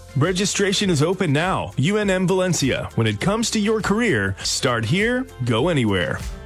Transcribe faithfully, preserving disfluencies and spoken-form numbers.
Registration is open now. U N M Valencia. When it comes to your career, start here, go anywhere.